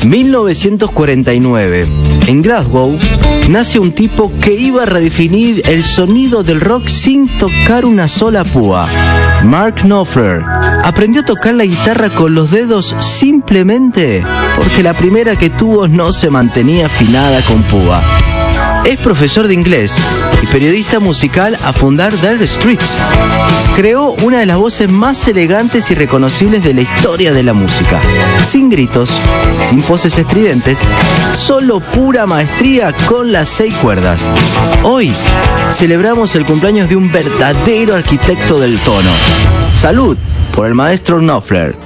1949. En Glasgow nace un tipo que iba a redefinir el sonido del rock sin tocar una sola púa. Mark Knopfler aprendió a tocar la guitarra con los dedos simplemente porque la primera que tuvo no se mantenía afinada con púa. Es profesor de inglés y periodista musical a fundar Dire Straits. Creó una de las voces más elegantes y reconocibles de la historia de la música. Sin gritos, sin poses estridentes, solo pura maestría con las 6 cuerdas. Hoy celebramos el cumpleaños de un verdadero arquitecto del tono. Salud por el maestro Knopfler.